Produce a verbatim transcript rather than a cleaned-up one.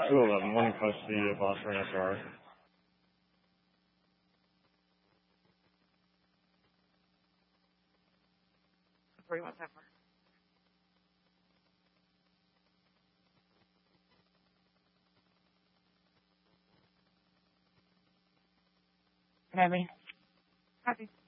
two eleven, one close to the Boston S R. Where you want that for? Can I have me? Copy.